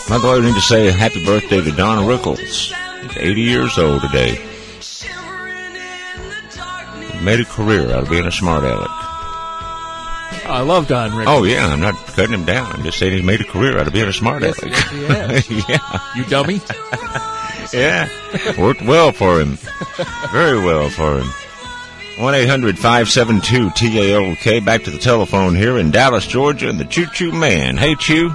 By the way, we need to say happy birthday to Don Rickles. He's 80 years old today. He made a career out of being a smart aleck. I love Don Rickles. Oh, yeah, I'm not cutting him down. I'm just saying he's made a career out of being a smart aleck. Yes, he has. Yeah. You dummy. Yeah. Worked well for him. Very well for him. 1-800-572-TALK. Back to the telephone here in Dallas, Georgia, and the Choo Choo Man. Hey, Choo.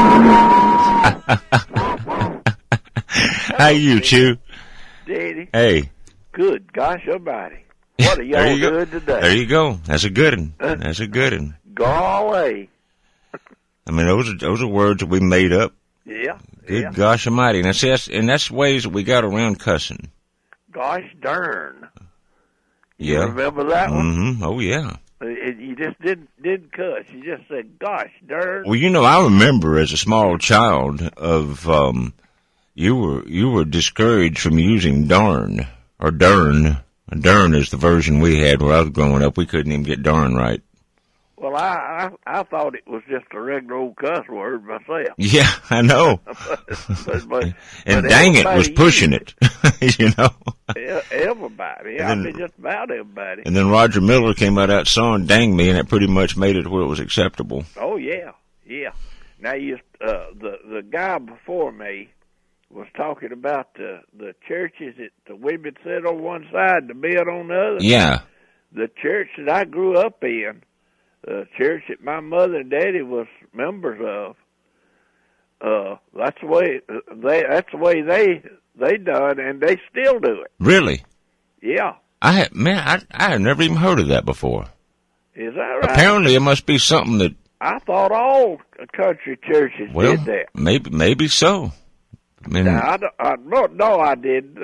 How you, Choo? Daddy. Hey. Good gosh almighty. What are y'all doing today? There you go. That's a good one. That's a good one. Golly. I mean, those are words that we made up. Yeah. Good gosh almighty. And that's ways that we got around cussing. Gosh darn. Yeah. You remember that one? Mm-hmm. Oh, yeah. You just didn't cuss. You just said, gosh darn. Well, you know, I remember as a small child of, you were discouraged from using darn or dern. Dern is the version we had when I was growing up. We couldn't even get darn right. Well, I thought it was just a regular old cuss word myself. Yeah, I know. but and dang it was pushing it, you know. Everybody. I mean, just about everybody. And then Roger Miller came out that song, Dang Me, and it pretty much made it where it was acceptable. Oh, yeah. Yeah. Now, the guy before me was talking about the churches that the women sit on one side, the men on the other. Yeah. The church that I grew up in, the church that my mother and daddy was members of, that's the way they done, and they still do it. Really? Yeah. I had never even heard of that before. Is that right? Apparently, it must be something that I thought all country churches did that. Maybe so. I mean, I didn't.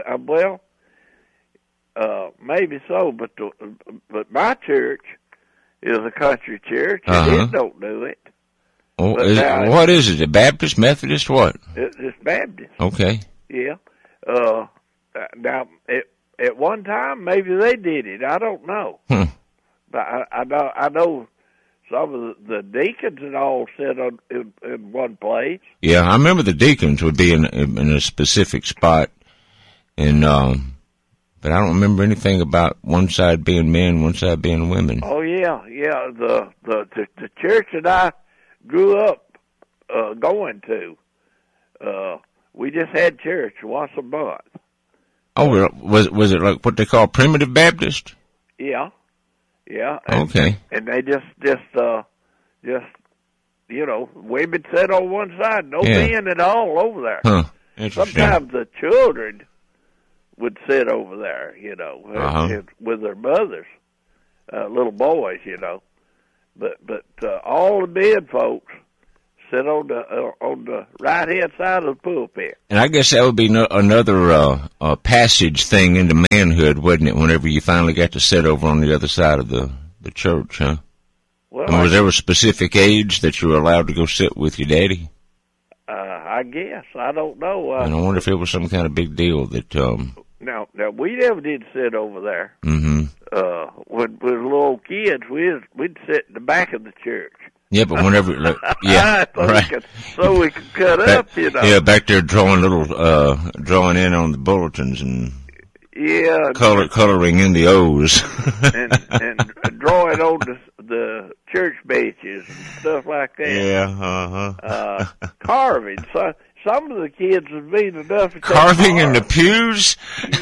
Maybe so, but my church is a country church, and it don't do it. Oh, what is it? A Baptist, Methodist, what? It's Baptist. Okay. Yeah. Now, at one time, maybe they did it. I don't know. But I know some of the deacons and all sit in one place. Yeah, I remember the deacons would be in a specific spot, and but I don't remember anything about one side being men, one side being women. Oh yeah. The church that I grew up going to, we just had church once a month. Oh, was it like what they call primitive Baptist? Yeah. Okay. And they just women sat on one side, no men at all over there. Huh. Interesting. Sometimes the children would sit over there, with their mothers, little boys, But all the men folks sit on the right hand side of the pulpit. And I guess that would be another passage thing into manhood, wouldn't it? Whenever you finally got to sit over on the other side of the church, huh? Well, and was there a specific age that you were allowed to go sit with your daddy? I guess I don't know. And I wonder if it was some kind of big deal that. Now we never did sit over there. Mm-hmm. When we were little kids, we'd sit in the back of the church. Yeah, but whenever, right. So we could cut up, Yeah, back there drawing in on the bulletins and coloring in the O's. and drawing on the church benches and stuff like that. Yeah, carving. So some of the kids was mean enough to carving in the pews.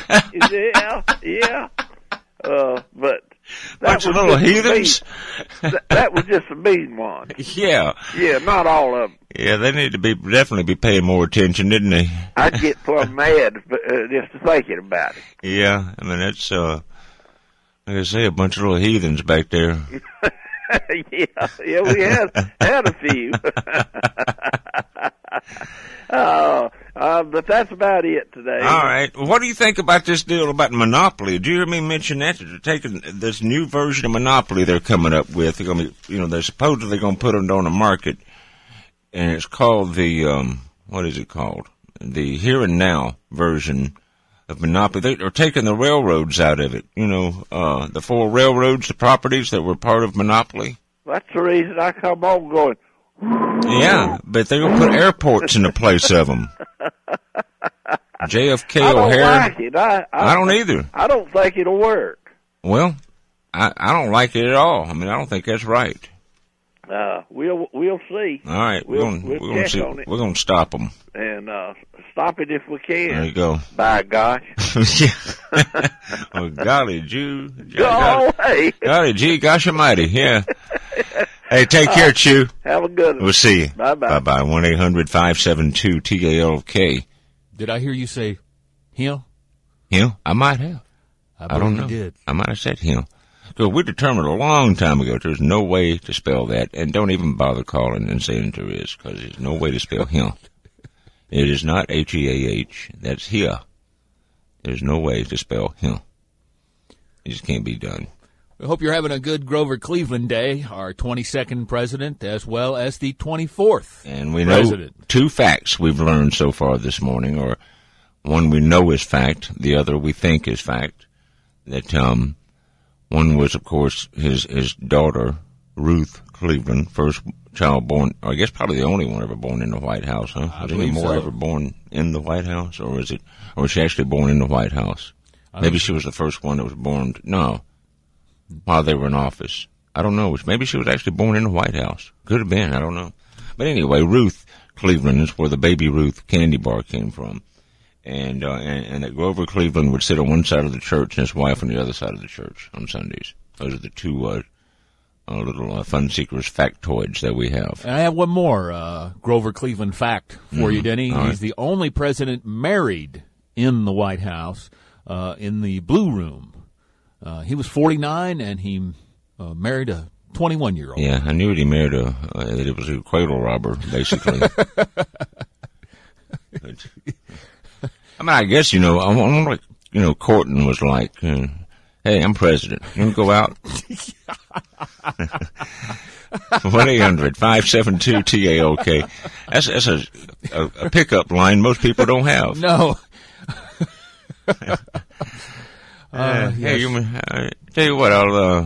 Yeah. But bunch of little heathens. That was just a mean one. Yeah, not all of them. Yeah, they need to definitely be paying more attention, didn't they? I'd get plumb mad just thinking about it. Yeah, I mean that's like I say, a bunch of little heathens back there. yeah, we had a few. But that's about it today. All right. Well, what do you think about this deal about Monopoly? Do you hear me mention that? They're taking this new version of Monopoly they're coming up with. They're going to be, they're supposedly going to put it on the market, and it's called the, what is it called? The Here and Now version of Monopoly. They're taking the railroads out of it. The 4 railroads, the properties that were part of Monopoly. That's the reason I come on going, Yeah, but they're going to put airports in the place of them. JFK I don't O'Hare. like it. I don't either. I don't think it'll work. Well, I don't like it at all. I mean, I don't think that's right. We'll see. All right, we're going to stop them and stop it if we can. There you go. By gosh. Well, golly gee, Golly gee, gosh almighty, yeah. Hey, take care, Chew. Have a good one. We'll see you. Bye-bye. Bye-bye. 1-800-572-TALK. Did I hear you say him? Him? I might have. I don't know. You did. I might have said him. So we determined a long time ago there's no way to spell that, and don't even bother calling and saying there is, because there's no way to spell him. It is not H-E-A-H. That's here. There's no way to spell him. It just can't be done. We hope you're having a good Grover Cleveland Day, our 22nd president, as well as the 24th And we president. know two facts we've learned so far this morning, or one we know is fact, the other we think is fact. That one was, of course, his daughter, Ruth Cleveland, first child born, or I guess probably the only one ever born in the White House, huh? Was any more ever born in the White House, or was she actually born in the White House? Maybe she was the first one that was born, while they were in office. I don't know. Maybe she was actually born in the White House. Could have been. I don't know. But anyway, Ruth Cleveland is where the Baby Ruth candy bar came from. And that Grover Cleveland would sit on one side of the church and his wife on the other side of the church on Sundays. Those are the two little fun seekers factoids that we have. And I have one more Grover Cleveland fact for you, Denny. All right. He's the only president married in the White House, in the Blue Room. He was 49, and he married a 21-year-old. Yeah, I knew that he married that it was a cradle robber, basically. I mean, I guess, I'm like, Corton was like, hey, I'm president. You want to go out? 1-800-572-TALK. That's a pickup line most people don't have. No. Hey, tell you what,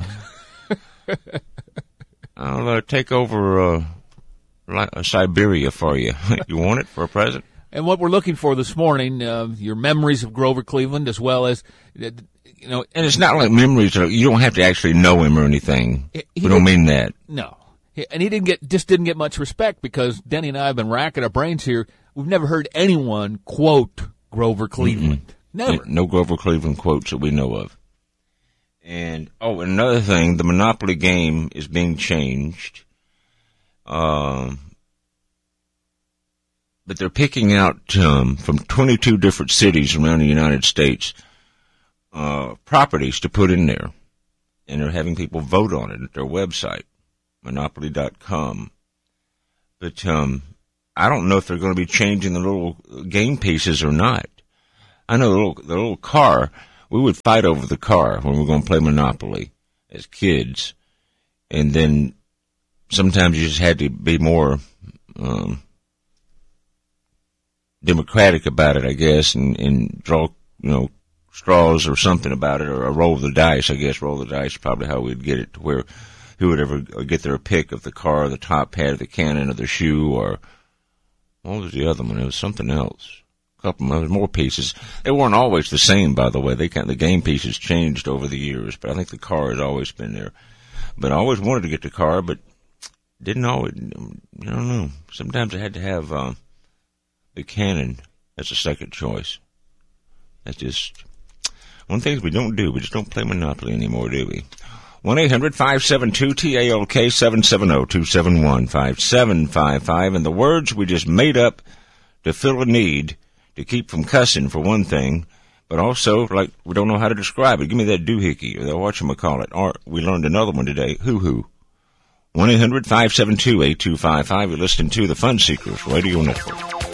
I'll take over Siberia for you. You want it for a present? And what we're looking for this morning, your memories of Grover Cleveland, as well as, And it's not like memories. You don't have to actually know him or anything. We don't mean that. No. And he didn't get much respect, because Denny and I have been racking our brains here. We've never heard anyone quote Grover Cleveland. Mm-mm. Never. No Grover Cleveland quotes that we know of. And another thing, the Monopoly game is being changed. But they're picking out from 22 different cities around the United States properties to put in there. And they're having people vote on it at their website, Monopoly.com. But I don't know if they're going to be changing the little game pieces or not. I know the little car, we would fight over the car when we were going to play Monopoly as kids. And then sometimes you just had to be more democratic about it, I guess, and draw, straws or something about it, or roll the dice. I guess roll the dice is probably how we'd get it to where who would ever get their pick of the car, the top hat, the cannon, or the shoe, or what was the other one? It was something else. Couple of more pieces. They weren't always the same, by the way. The game pieces changed over the years, but I think the car has always been there. But I always wanted to get the car, but didn't always. I don't know. Sometimes I had to have the cannon as a second choice. That's just one thing we don't do. We just don't play Monopoly anymore, do we? 1-800-572-TALK 770-271-5755, and the words we just made up to fill a need. To keep from cussing, for one thing, but also, like, we don't know how to describe it. Give me that doohickey, or that whatchamacallit. Or we learned another one today, hoo-hoo. 1-800-572-8255. You're listening to the Fun Seekers Radio Network.